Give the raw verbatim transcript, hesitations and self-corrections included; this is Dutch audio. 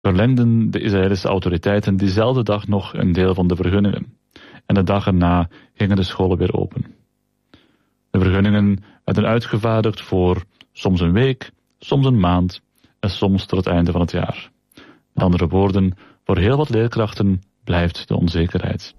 verlengden de Israëlische autoriteiten diezelfde dag nog een deel van de vergunningen. En de dag erna gingen de scholen weer open. De vergunningen werden uitgevaardigd voor soms een week, soms een maand en soms tot het einde van het jaar. Met andere woorden, voor heel wat leerkrachten blijft de onzekerheid.